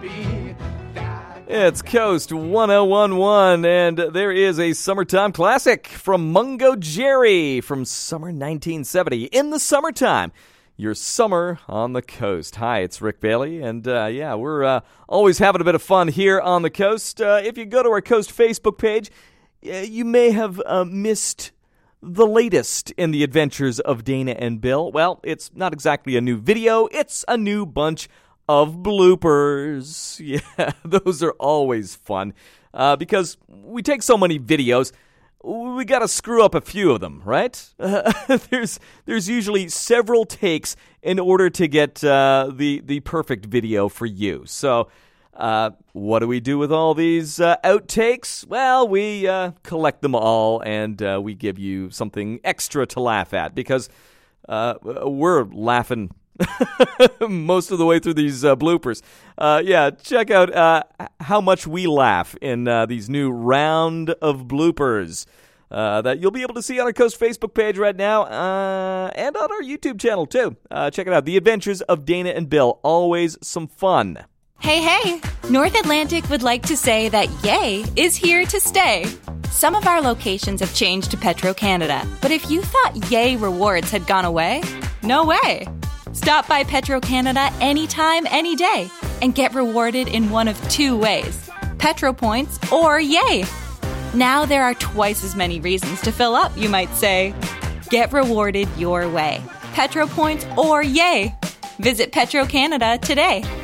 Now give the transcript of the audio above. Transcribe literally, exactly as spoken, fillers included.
It's Coast one oh one point one, and there is a summertime classic from Mungo Jerry from summer nineteen seventy. In the summertime, your summer on the coast. Hi, it's Rick Bailey, and uh, yeah, we're uh, always having a bit of fun here on the coast. Uh, if you go to our Coast Facebook page, uh, you may have uh, missed the latest in the adventures of Dana and Bill. Well, it's not exactly a new video, it's a new bunch of bloopers. Yeah, those are always fun uh, because we take so many videos, we got to screw up a few of them, right? Uh, there's there's usually several takes in order to get uh, the the perfect video for you. So, uh, what do we do with all these uh, outtakes? Well, we uh, collect them all and uh, we give you something extra to laugh at because uh, we're laughing most of the way through these uh, bloopers. Uh, yeah, check out uh, how much we laugh in uh, these new round of bloopers uh, that you'll be able to see on our Coast Facebook page right now uh, and on our YouTube channel too. Uh, check it out. The Adventures of Dana and Bill. Always some fun. Hey, hey! North Atlantic would like to say that Yay is here to stay. Some of our locations have changed to Petro-Canada, but if you thought Yay rewards had gone away, no way! Stop by Petro-Canada anytime, any day, and get rewarded in one of two ways, Petro Points or Yay. Now there are twice as many reasons to fill up, you might say. Get rewarded your way, Petro Points or Yay. Visit Petro-Canada today.